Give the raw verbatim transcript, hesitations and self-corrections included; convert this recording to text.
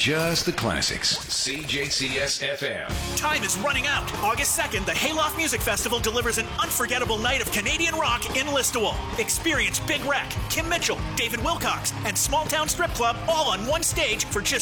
just the classics. C J C S F M. Time is running out. August second, the Hayloft Music Festival delivers an unforgettable night of Canadian rock in Listowel. Experience Big Wreck, Kim Mitchell, David Wilcox, and Small Town Strip Club all on one stage for just